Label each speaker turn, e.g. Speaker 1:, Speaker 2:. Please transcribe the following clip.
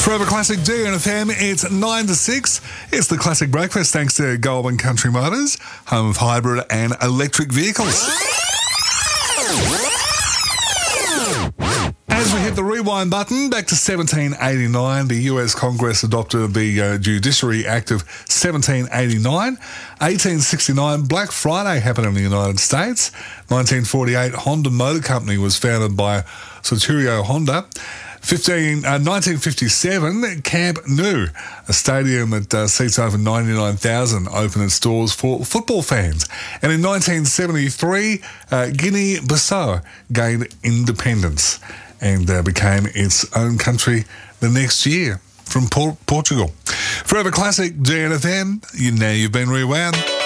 Speaker 1: Forever Classic DNFM, it's 9 to 6. It's the Classic Breakfast thanks to Goulburn Country Motors, home of hybrid and electric vehicles. As we hit the rewind button, back to 1789, the US Congress adopted the Judiciary Act of 1789. 1869, Black Friday happened in the United States. 1948, Honda Motor Company was founded by Satoru Honda. 1957, Camp Nou, a stadium that seats over 99,000, opened its doors for football fans. And in 1973, Guinea-Bissau gained independence and became its own country the next year from Portugal. Forever Classic DNFM, you've been rewound.